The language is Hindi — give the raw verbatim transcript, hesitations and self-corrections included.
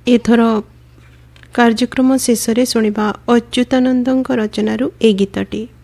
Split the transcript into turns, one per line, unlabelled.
एथर कार्यक्रम शेष में शुणा अच्युतानंद रचनारू ए गीतटी।